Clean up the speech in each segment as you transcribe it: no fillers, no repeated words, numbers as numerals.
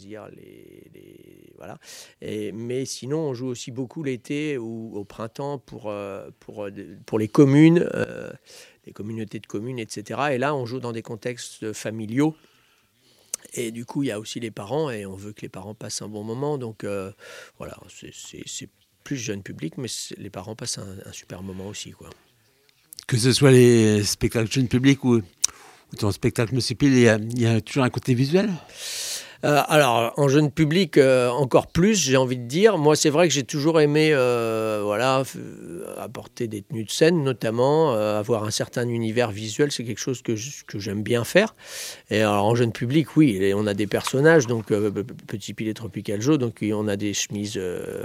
loisirs, voilà. Mais sinon, on joue aussi beaucoup l'été ou au printemps pour les communes, les communautés de communes, etc. Et là, on joue dans des contextes familiaux. Et du coup, il y a aussi les parents et on veut que les parents passent un bon moment. Donc voilà, c'est plus jeune public, mais les parents passent un super moment aussi, quoi. Que ce soit les spectacles jeunes publics ou ton spectacle Monsieur Pile, il y a toujours un côté visuel ? Alors, en jeune public, encore plus, j'ai envie de dire. Moi, c'est vrai que j'ai toujours aimé apporter des tenues de scène, notamment, avoir un certain univers visuel. C'est quelque chose que j'aime bien faire. Et alors, en jeune public, oui, on a des personnages, donc Petit Pile et Tropical Joe, donc on a des chemises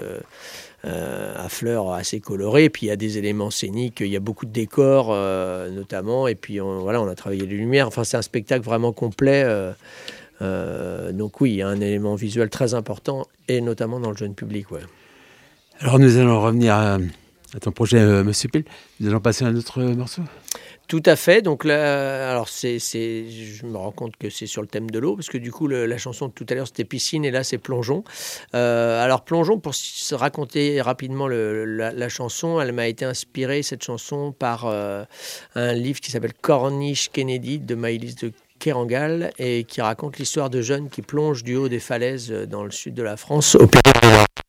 à fleurs assez colorées, puis il y a des éléments scéniques, il y a beaucoup de décors, notamment, et puis on a travaillé les lumières. Enfin, c'est un spectacle vraiment complet. Donc oui, il y a un élément visuel très important, et notamment dans le jeune public. Ouais. Alors nous allons revenir à ton projet Monsieur Pile. Nous allons passer à un autre morceau. Tout à fait. Donc là, alors je me rends compte que c'est sur le thème de l'eau, parce que du coup la chanson de tout à l'heure c'était piscine et là c'est plongeon. Alors plongeon, pour se raconter rapidement la chanson, elle m'a été inspirée, cette chanson, par un livre qui s'appelle Cornish Kennedy de Maëlys de Kerangal, et qui raconte l'histoire de jeunes qui plongent du haut des falaises dans le sud de la France au péril de leur